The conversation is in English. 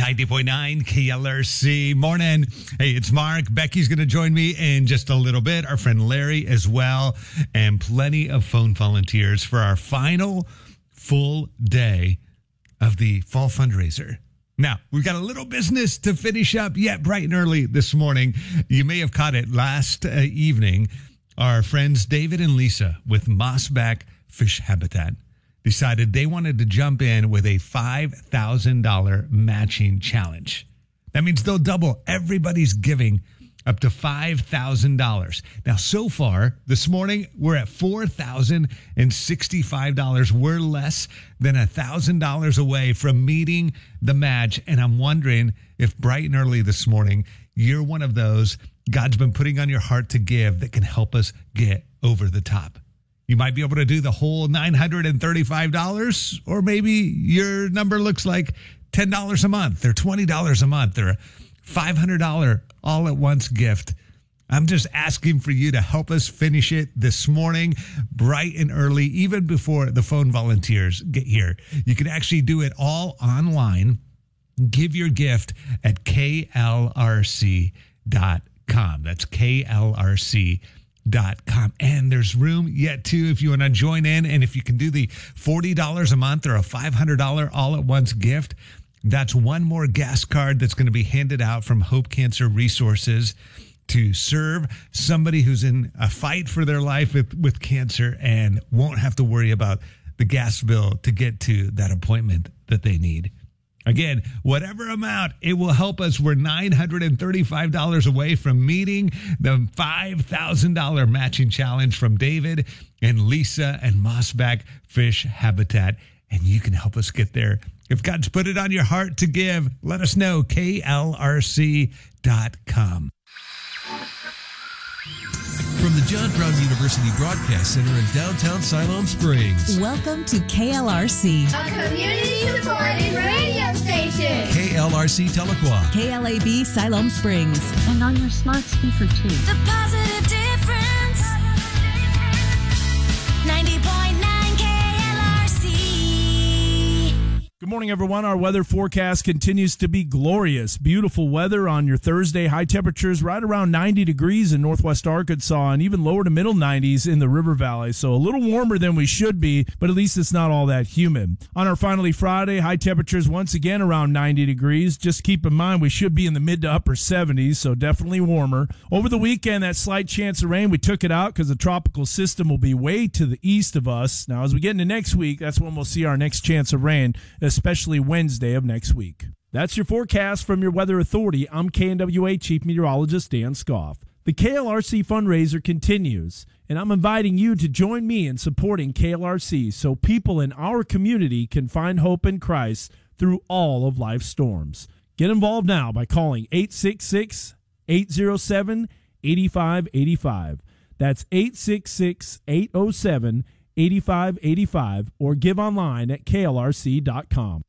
90.9 KLRC. Morning. Hey, it's Mark. Becky's going to join me in just a little bit. Our friend Larry as well. And plenty of phone volunteers for our final full day of the fall fundraiser. Now, we've got a little business to finish up yet bright and early this morning. You may have caught it last evening. Our friends David and Lisa with Mossback Fish Habitat decided they wanted to jump in with a $5,000 matching challenge. That means they'll double everybody's giving up to $5,000. Now, so far this morning, we're at $4,065. We're less than $1,000 away from meeting the match. And I'm wondering if bright and early this morning, you're one of those God's been putting on your heart to give that can help us get over the top. You might be able to do the whole $935, or maybe your number looks like $10 a month or $20 a month or a $500 all-at-once gift. I'm just asking for you to help us finish it this morning, bright and early, even before the phone volunteers get here. You can actually do it all online. Give your gift at klrc.com. That's klrc.com. And there's room yet too if you want to join in. And if you can do the $40 a month or a $500 all-at-once gift, that's one more gas card that's going to be handed out from Hope Cancer Resources to serve somebody who's in a fight for their life with cancer and won't have to worry about the gas bill to get to that appointment that they need. Again, whatever amount, it will help us. We're $935 away from meeting the $5,000 matching challenge from David and Lisa and Mossback Fish Habitat. And you can help us get there. If God's put it on your heart to give, let us know. klrc.com. From the John Brown University Broadcast Center in downtown Siloam Springs. Welcome to KLRC, a community-supported radio station. KLRC Tahlequah. KLAB Siloam Springs. And on your smart speaker, too. The positive difference. 90.9 KLRC. Good morning, everyone. Our weather forecast continues to be glorious. Beautiful weather on your Thursday. High temperatures right around 90 degrees in northwest Arkansas and even lower to middle 90s in the River Valley. So a little warmer than we should be, but at least it's not all that humid. On our finally Friday, high temperatures once again around 90 degrees. Just keep in mind we should be in the mid to upper 70s, so definitely warmer. Over the weekend, that slight chance of rain, we took it out because the tropical system will be way to the east of us. Now, as we get into next week, that's when we'll see our next chance of rain, especially Wednesday of next week. That's your forecast from your Weather Authority. I'm KNWA Chief Meteorologist Dan Scoff. The KLRC fundraiser continues, and I'm inviting you to join me in supporting KLRC so people in our community can find hope in Christ through all of life's storms. Get involved now by calling 866-807-8585. That's 866-807-8585, or give online at klrc.com.